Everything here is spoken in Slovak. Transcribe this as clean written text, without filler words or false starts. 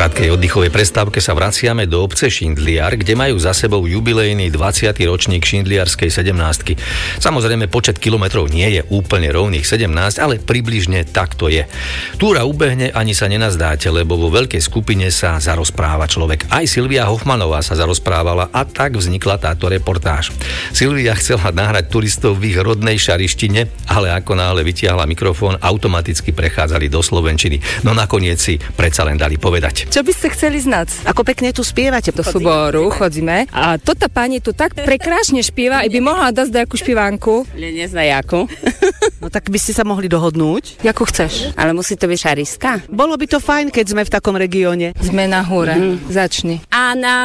krátkej oddychovej prestávke sa vraciame do obce Šindliar, kde majú za sebou jubilejný 20. ročník šindliarskej 17. Samozrejme, počet kilometrov nie je úplne rovných 17, ale približne tak to je. Túra ubehne, ani sa nenazdáte, lebo vo veľkej skupine sa zarozpráva človek. Aj Silvia Hoffmanová sa zarozprávala a tak vznikla táto reportáž. Silvia chcela nahrať turistov v ich rodnej šarištine, ale ako náhle vytiahla mikrofón, automaticky prechádzali do slovenčiny. No nakoniec si predsa len dali povedať. Čo by ste chceli znať? Ako pekne tu spievate. Do súboru chodzíme. A toto pani tu tak prekrásne spieva, i by mohla dať nejakú špivánku. Ale nezná jakú. No tak by ste sa mohli dohodnúť. Jakú chceš? Ale musí to byť šariska. Bolo by to fajn, keď sme v takom regióne. Sme na hore. Začni. A na